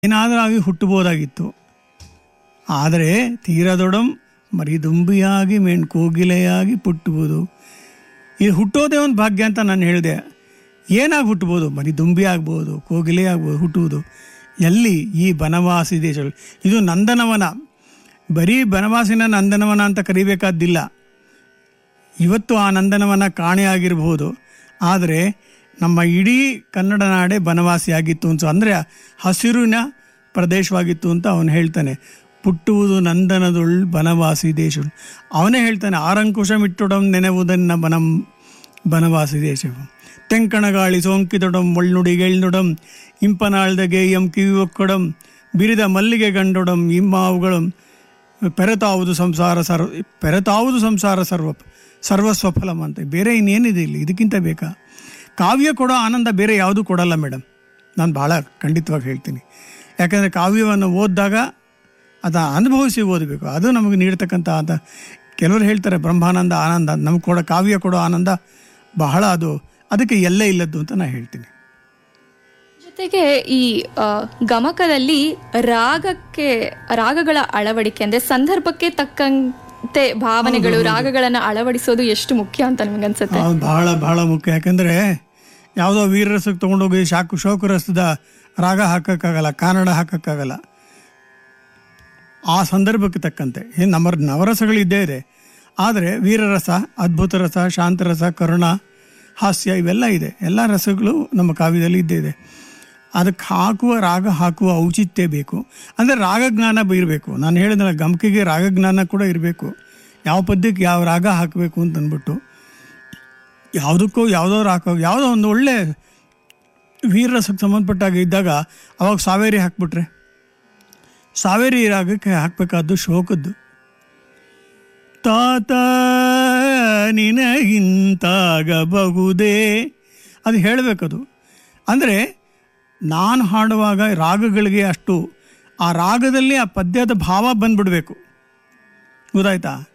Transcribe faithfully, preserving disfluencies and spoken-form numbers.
ಏನಾದರೂ ಆಗಿ ಹುಟ್ಟಬೋದಾಗಿತ್ತು. ಆದರೆ ತೀರದೊಡಂ ಮರಿದುಂಬಿಯಾಗಿ ಮೇಣ್ ಕೋಗಿಲೆಯಾಗಿ ಪುಟ್ಟುವುದು. ಇದು ಹುಟ್ಟೋದೇ ಒಂದು ಭಾಗ್ಯ ಅಂತ ನಾನು ಹೇಳಿದೆ. ಏನಾಗಿ ಹುಟ್ಟಬೋದು? ಮರಿದುಂಬಿ ಆಗ್ಬೋದು, ಕೋಗಿಲೆ ಆಗ್ಬೋದು, ಹುಟ್ಟುವುದು ಎಲ್ಲಿ? ಈ ಬನವಾಸಿ ದೇಶಗಳು. ಇದು ನಂದನವನ. ಬರೀ ಬನವಾಸಿನ ನಂದನವನ ಅಂತ ಕರಿಬೇಕಾದ್ದಿಲ್ಲ. ಇವತ್ತು ಆ ನಂದನವನ ಕಾಣೆಯಾಗಿರ್ಬೋದು, ಆದರೆ ನಮ್ಮ ಇಡೀ ಕನ್ನಡ ನಾಡೇ ಬನವಾಸಿಯಾಗಿತ್ತು ಅಂತ, ಅಂದರೆ ಹಸಿರಿನ ಪ್ರದೇಶವಾಗಿತ್ತು ಅಂತ ಅವನು ಹೇಳ್ತಾನೆ. ಪುಟ್ಟುವುದು ನಂದನದೊಳ್ ಬನವಾಸಿ ದೇಶ. ಅವನೇ ಹೇಳ್ತಾನೆ, ಆರಂಕುಶಮಿಟ್ಟೊಡಂ ನೆನೆವುದನ್ನ ಬನಂ ಬನವಾಸಿ ದೇಶವು. ತೆಂಕಣಗಾಳಿ ಸೋಂಕಿದೊಡಂ ಒಳ್ನುಡಿಗೆಳ್ನೊಡಂ ಇಂಪನಾಳ್ದ ಗೇಯಂ ಕಿವಿಯೊಕ್ಕಡಂ ಬಿರಿದ ಮಲ್ಲಿಗೆ ಗಂಡೊಡಂ ಇಮ್ಮಾವುಗಳಂ ಪೆರತಾವುದು ಸಂಸಾರ ಸರ್ವ ಪೆರತಾವುದು ಸಂಸಾರ ಸರ್ವ ಸರ್ವಸ್ವಫಲಂ ಅಂತ. ಬೇರೆ ಇನ್ನೇನಿದೆ ಇಲ್ಲಿ? ಇದಕ್ಕಿಂತ ಬೇಕಾ? ಕಾವ್ಯ ಕೊಡೋ ಆನಂದ ಬೇರೆ ಯಾವುದೂ ಕೊಡಲ್ಲ ಮೇಡಮ್. ನಾನು ಭಾಳ ಖಂಡಿತವಾಗಿ ಹೇಳ್ತೀನಿ. ಯಾಕಂದರೆ ಕಾವ್ಯವನ್ನು ಓದಿದಾಗ ಅದು ಅನುಭವಿಸಿ ಓದಬೇಕು. ಅದು ನಮಗೆ ನೀಡ್ತಕ್ಕಂಥ ಅಂತ. ಕೆಲವರು ಹೇಳ್ತಾರೆ ಬ್ರಹ್ಮಾನಂದ ಆನಂದ, ನಮ್ಗೆ ಕೊಡೋ ಕಾವ್ಯ ಕೊಡೋ ಆನಂದ ಬಹಳ, ಅದು ಅದಕ್ಕೆ ಎಲ್ಲೇ ಇಲ್ಲದ್ದು ಅಂತ ನಾನು ಹೇಳ್ತೀನಿ. ಜೊತೆಗೆ ಈ ಗಮಕದಲ್ಲಿ ರಾಗಕ್ಕೆ ರಾಗಗಳ ಅಳವಡಿಕೆ ಅಂದರೆ ಸಂದರ್ಭಕ್ಕೆ ತಕ್ಕಂತೆ ಭಾವನೆಗಳು, ರಾಗಗಳನ್ನು ಅಳವಡಿಸೋದು ಎಷ್ಟು ಮುಖ್ಯ ಅಂತ ನಿಮಗನ್ಸುತ್ತೆ? ಬಹಳ ಬಹಳ ಮುಖ್ಯ. ಯಾಕಂದರೆ ಯಾವುದೋ ವೀರರಸಕ್ಕೆ ತೊಗೊಂಡೋಗಿ ಶಾಕು ಶೋಕ ರಸದ ರಾಗ ಹಾಕೋಕ್ಕಾಗಲ್ಲ, ಕಾನಡ ಹಾಕೋಕ್ಕಾಗಲ್ಲ. ಆ ಸಂದರ್ಭಕ್ಕೆ ತಕ್ಕಂತೆ ಏನು ನಮ್ಮ ನವರಸಗಳಿದ್ದೇ ಇದೆ. ಆದರೆ ವೀರರಸ, ಅದ್ಭುತ ರಸ, ಶಾಂತರಸ, ಕರುಣ, ಹಾಸ್ಯ ಇವೆಲ್ಲ ಇದೆ. ಎಲ್ಲ ರಸಗಳು ನಮ್ಮ ಕಾವ್ಯದಲ್ಲಿ ಇದ್ದೇ ಇದೆ. ಅದಕ್ಕೆ ಹಾಕುವ ರಾಗ ಹಾಕುವ ಔಚಿತ್ಯ ಬೇಕು. ಅಂದರೆ ರಾಗಜ್ಞಾನ ಇರಬೇಕು. ನಾನು ಹೇಳಿದ್ನಲ್ಲ, ಗಮಕಿಗೆ ರಾಗಜ್ಞಾನ ಕೂಡ ಇರಬೇಕು. ಯಾವ ಪದ್ಯಕ್ಕೆ ಯಾವ ರಾಗ ಹಾಕಬೇಕು ಅಂತಂದ್ಬಿಟ್ಟು ಯಾವುದಕ್ಕೂ ಯಾವುದೋ ಹಾಕೋ ಯಾವುದೋ ಒಂದು ಒಳ್ಳೆ ವೀರರಸಕ್ಕೆ ಸಂಬಂಧಪಟ್ಟಾಗ ಇದ್ದಾಗ ಅವಾಗ ಸಾವೇರಿ ಹಾಕ್ಬಿಟ್ರೆ, ಸಾವೇರಿ ರಾಗಕ್ಕೆ ಹಾಕಬೇಕಾದ್ದು ಶೋಕದ್ದು. ತಾತ ನಿನಗಿಂತಾಗಬಹುದೇ ಅದು ಹೇಳಬೇಕದು. ಅಂದರೆ ನಾನು ಹಾಡುವಾಗ ರಾಗಗಳಿಗೆ ಅಷ್ಟು ಆ ರಾಗದಲ್ಲಿ ಆ ಪದ್ಯದ ಭಾವ ಬಂದ್ಬಿಡಬೇಕು. ಗೊತ್ತಾಯ್ತಾ?